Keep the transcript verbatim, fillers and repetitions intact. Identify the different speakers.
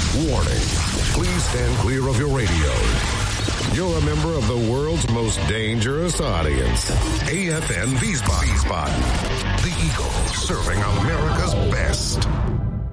Speaker 1: Warning. Please stand clear of your radio. You're a member of the world's most dangerous audience. A F N V-Spot. The